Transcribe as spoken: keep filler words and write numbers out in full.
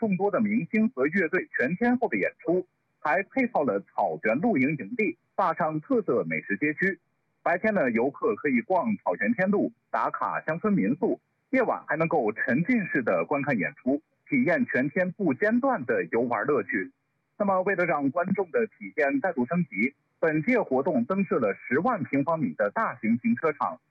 众多的明星和乐队全天候的演出，还配套了草原露营营地，搭上特色美食街区。白天呢，游客可以逛草原天路，打卡乡村民宿；夜晚还能够沉浸式的观看演出，体验全天不间断的游玩乐趣。那么，为了让观众的体验再度升级，本届活动增设了十万平方米的大型停车场，